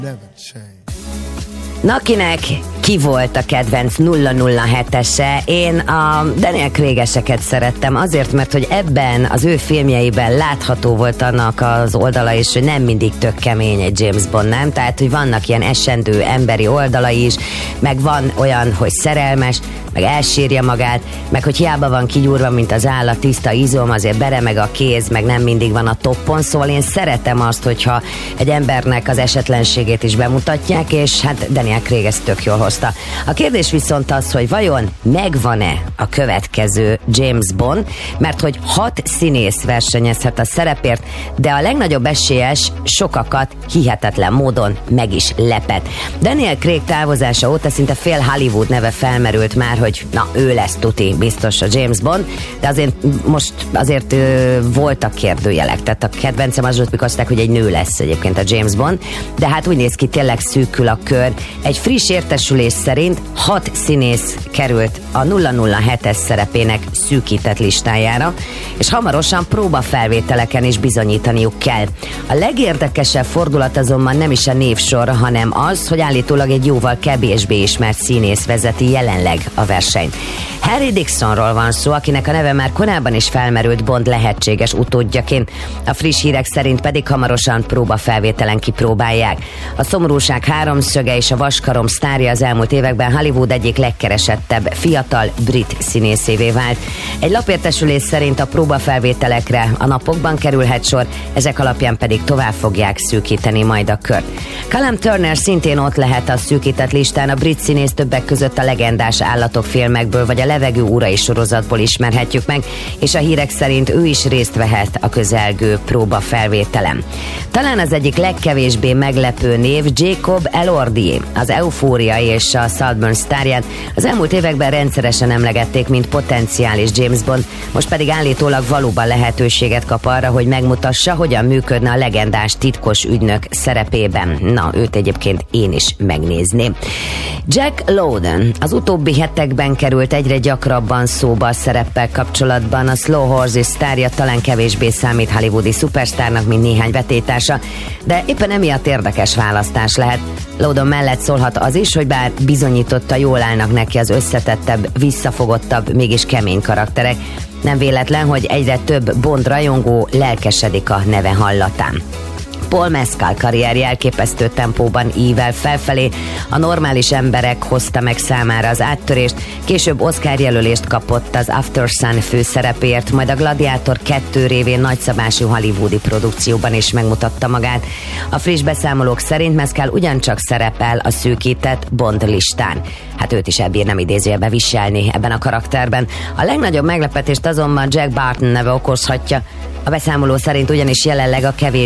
Nakinek ki volt a kedvenc 007-ese? Én a Daniel Craig-eseket szerettem azért, mert hogy ebben az ő filmjeiben látható volt annak az oldala is, hogy nem mindig tök kemény egy James Bond, nem? Tehát, hogy vannak ilyen esendő emberi oldalai is, meg van olyan, hogy szerelmes, meg elsírja magát, meg hogy hiába van kigyúrva, mint az állat, tiszta izom, azért beremeg a kéz, meg nem mindig van a toppon, szóval én szeretem azt, hogyha egy embernek az esetlenségét is bemutatják, és hát Daniel Craig ezt tök jól hozta. A kérdés viszont az, hogy vajon megvan-e a következő James Bond, mert hogy 6 színész versenyezhet a szerepért, de a legnagyobb esélyes sokakat hihetetlen módon meg is lepett. Daniel Craig távozása óta szinte fél Hollywood neve felmerült már, hogy na, ő lesz tuti biztos a James Bond, de azért voltak kérdőjelek, tehát a kedvencem az volt, mikor azták, hogy egy nő lesz egyébként a James Bond, de hát úgy néz ki, tényleg szűkül a kör. Egy friss értesülés szerint 6 színész került a 007-es szerepének szűkített listájára, és hamarosan próbafelvételeken is bizonyítaniuk kell. A legérdekesebb fordulat azonban nem is a névsor, hanem az, hogy állítólag egy jóval kevésbé ismert színész vezeti jelenleg a versenyt. Harry Dixonról van szó, akinek a neve már korábban is felmerült Bond lehetséges utódjaként. A friss hírek szerint pedig hamarosan próbafelvételen kipróbálják. A szomorúság háromszöge és a vaskarom sztárja az elmúlt években Hollywood egyik legkeresettebb fiatal brit színészévé vált. Egy lapértesülés szerint a próbafelvételekre a napokban kerülhet sor, ezek alapján pedig tovább fogják szűkíteni majd a kört. Callum Turner szintén ott lehet a szűkített listán, a brit színész többek között a legendás Állatok filmekből vagy a Levegő urai sorozatból ismerhetjük meg, és a hírek szerint ő is részt vehet a közelgő próbafelvételen. Talán az egyik legkevésbé meglepő név Jacob Elordi, az Eufória és a Saltburn sztárját az elmúlt években rendszeresen emlegették, mint potenciális James Bond, most pedig állítólag valóban lehetőséget kap arra, hogy megmutassa, hogyan működne a legendás titkos ügynök szerepében. Na, őt egyébként én is megnézném. Jack Lowden az utóbbi hetekben került egyre gyakrabban szóba a szereppel kapcsolatban. A Slow Horses sztárja talán kevésbé számít hollywoodi szupersztárnak, mint néhány vetétársa, de éppen emiatt érdekes választás lehet. Lowden mellett szólhat az is, hogy bár bizonyította, jól állnak neki az összetettebb, visszafogottabb, mégis kemény karakterek. Nem véletlen, hogy egyre több Bond rajongó lelkesedik a neve hallatán. Paul Mescal karrierje elképesztő tempóban ível felfelé, a normális emberek hozta meg számára az áttörést, később Oscar jelölést kapott az After Sun főszerepért, majd a Gladiátor 2 révén nagyszabású hollywoodi produkcióban is megmutatta magát. A friss beszámolók szerint Mescal ugyancsak szerepel a szűkített Bond listán. Hát őt is elbírnám idézőjelbe viselni ebben a karakterben. A legnagyobb meglepetést azonban Jack Barton neve okozhatja. A beszámoló szerint ugyanis jelenleg a kevés